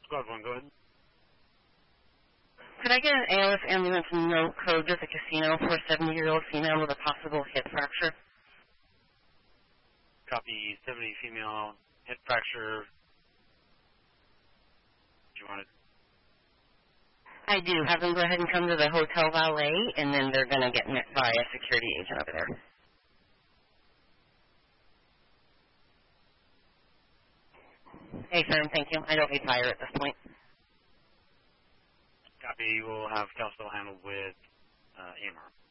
Squad 1, go ahead. Could I get an ALS ambulance note code to the casino for a 70-year-old female with a possible hip fracture? Copy, 70 female, hip fracture. Do you want it? I do. Have them go ahead and come to the hotel valet, and then they're going to get met by a security agent over there. Hey, firm, thank you. I don't need fire at this point. Copy, we'll have Kalispell handled with AMR.